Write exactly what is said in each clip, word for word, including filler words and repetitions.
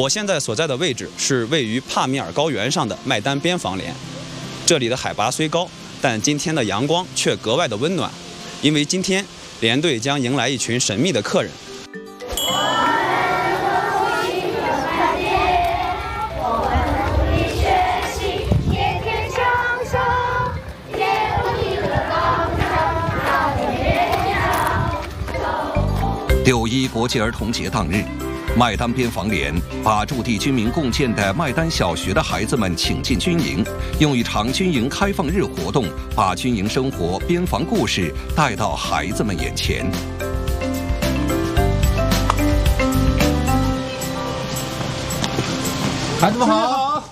我现在所在的位置是位于帕米尔高原上的麦丹边防连，这里的海拔虽高，但今天的阳光却格外的温暖，因为今天连队将迎来一群神秘的客人。 六一国际儿童节当日，麦丹边防连把驻地军民共建的麦丹小学的孩子们请进军营，用一场军营开放日活动，把军营生活、边防故事带到孩子们眼前。 孩子们好！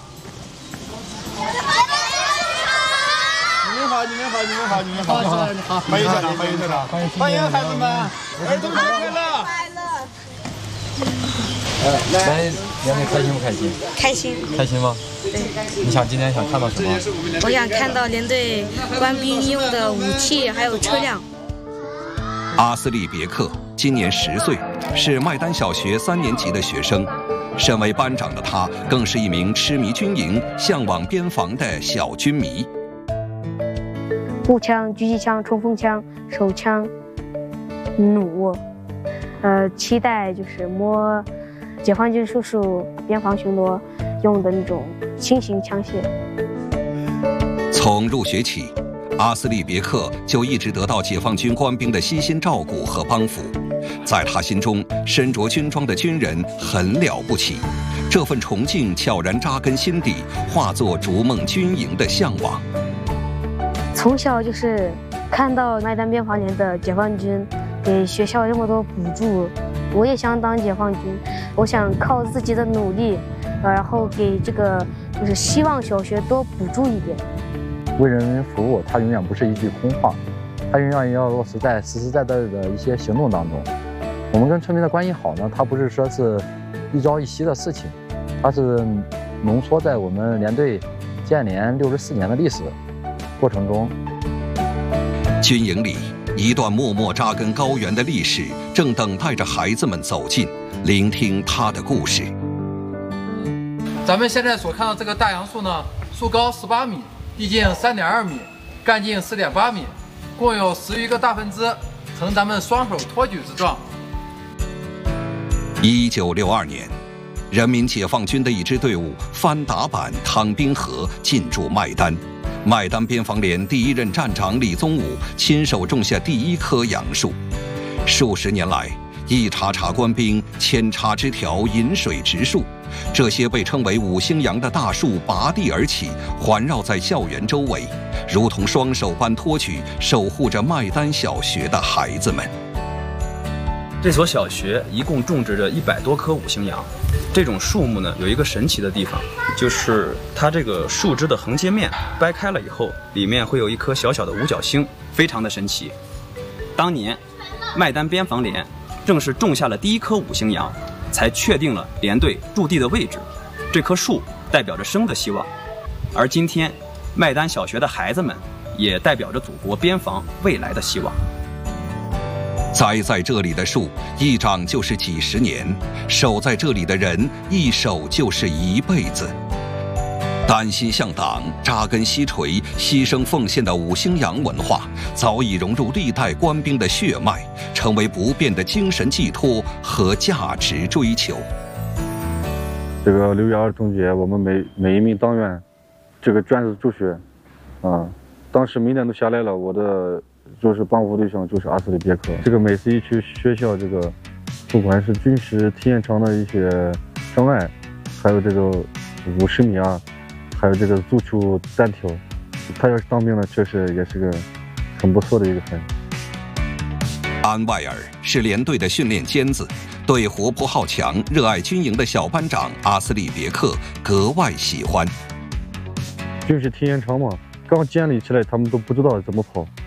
你们好，你们好，你们好，你们好，你们好，你好，欢迎校长，欢迎校长，欢迎孩子们，儿童节快乐！快乐！ 来，连队开心不开心？ 开心。 开心吗？ 对。 你想今天想看到什么？ 我想看到连队官兵用的武器还有车辆。 阿斯利别克今年十岁，是麦丹小学三年级的学生。身为班长的他，更是一名痴迷军营、向往边防的小军迷。 步枪、狙击枪、冲锋枪、手枪、弩，呃，期待就是摸解放军叔叔边防巡逻用的那种轻型枪械。 从入学起，阿斯利别克就一直得到解放军官兵的悉心照顾和帮扶。在他心中，身着军装的军人很了不起，这份崇敬悄然扎根心底，化作逐梦军营的向往。 从小就是看到麦丹边防连的解放军给学校这么多补助，我也想当解放军。我想靠自己的努力，呃，然后给这个就是希望小学多补助一点。 为人民服务，它永远不是一句空话，它永远要落实在实实在在的一些行动当中。我们跟村民的关系好呢，它不是说是一朝一夕的事情，它是浓缩在我们连队建连六十四年的历史过程中。 军营里，一段默默扎根高原的历史，正等待着孩子们走近，聆听它的故事。 咱们现在所看到这个大杨树呢，树高十八米，地径三点二米，干径四点八米，共有十余个大分支，呈咱们双手托举之状。 一九六二年，人民解放军的一支队伍翻打板、趟滨河进驻麦丹。麦丹边防连第一任站长李宗武亲手种下第一棵杨树。数十年来，一茬茬官兵扦插枝条，引水植树。这些被称为五星杨的大树拔地而起，环绕在校园周围，如同双手般托举，守护着麦丹小学的孩子们。 这所小学一共种植着一百多棵五星杨。这种树木呢，有一个神奇的地方，就是它这个树枝的横截面掰开了以后，里面会有一颗小小的五角星，非常的神奇。当年，麦丹边防连正是种下了第一棵五星杨，才确定了连队驻地的位置。这棵树代表着生的希望，而今天，麦丹小学的孩子们也代表着祖国边防未来的希望。 栽在这里的树，一长就是几十年；守在这里的人，一守就是一辈子。丹心向党、扎根西陲、牺牲奉献的五星杨文化，早已融入历代官兵的血脉，成为不变的精神寄托和价值追求。 这个六一儿童节，我们每每一名党员，这个专事助学，啊，当时明天都下来了，我的。就是帮扶对象就是阿斯利别克。这个每次一去学校，这个不管是军事体验场的一些障碍，还有这个五十米啊，还有这个足球单挑，他要是当兵了，确实也是个很不错的一个人。 安外尔是连队的训练尖子，对活泼好强、热爱军营的小班长阿斯利别克格外喜欢。 军事体验场嘛，刚建立起来，他们都不知道怎么跑。